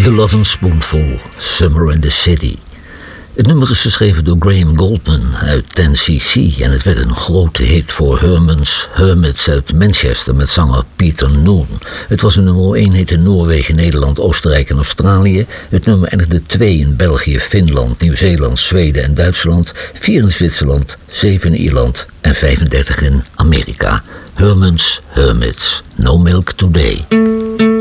The Lovin' Spoonful, Summer in the City. Het nummer is geschreven door Graham Gouldman uit 10cc en het werd een grote hit voor Hermits uit Manchester met zanger Peter Noon. Het was een nummer 1 hit in Noorwegen, Nederland, Oostenrijk en Australië. Het nummer eindigde 2 in België, Finland, Nieuw-Zeeland, Zweden en Duitsland, 4 in Zwitserland, 7 in Ierland en 35 in Amerika. Hermits, No Milk Today.